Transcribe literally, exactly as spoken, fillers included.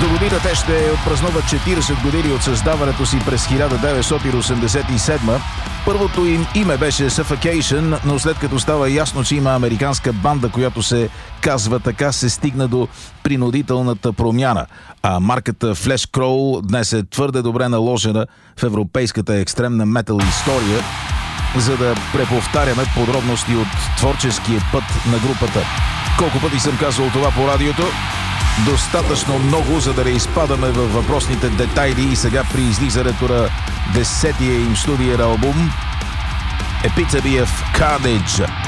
До година те ще отпразнуват четиридесет години от създаването си през хиляда деветстотин осемдесет и седма. Първото им име беше Suffocation, но след като става ясно, че има американска банда, която се казва така, се стигна до принудителната промяна. А марката Flesh Crow днес е твърде добре наложена в европейската екстремна метал история, за да преповтаряме подробности от творческия път на групата. Колко пъти съм казвал това по радиото? Достатъчно много, за да не изпадаме във въпросните детайли, и сега при излизането на десетия им студиен албум Epitome of Carnage.